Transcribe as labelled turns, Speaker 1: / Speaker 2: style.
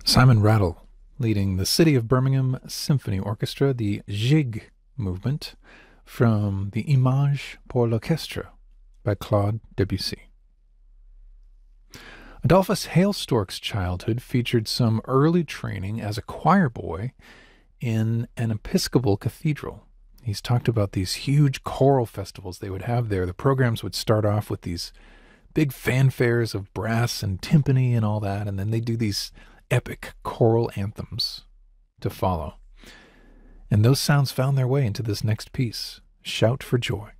Speaker 1: Simon Rattle, leading the City of Birmingham Symphony Orchestra, the Gigue movement, from the Image pour l'Orchestre by Claude Debussy. Adolphus Hailstork's childhood featured some early training as a choir boy in an Episcopal cathedral. He's talked about these huge choral festivals they would have there. The programs would start off with these big fanfares of brass and timpani and all that, and then they do these epic choral anthems to follow. And those sounds found their way into this next piece, Shout for Joy.